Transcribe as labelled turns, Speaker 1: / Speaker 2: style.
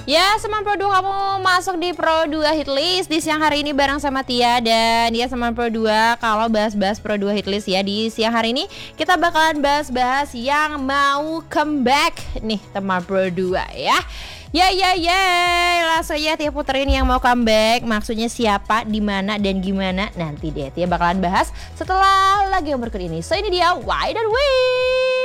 Speaker 1: Ya, Seman Pro 2 kamu masuk di Pro 2 Hitlist di siang hari ini bareng sama Tia. Dan ya Seman Pro 2, kalau bahas-bahas Pro 2 Hitlist ya, di siang hari ini kita bakalan bahas-bahas yang mau comeback nih teman Pro 2 ya. Langsung ya Tia puterin yang mau comeback. Maksudnya siapa, di mana dan gimana nanti deh Tia bakalan bahas setelah lagu yang berikut ini. So ini dia Why Don't We.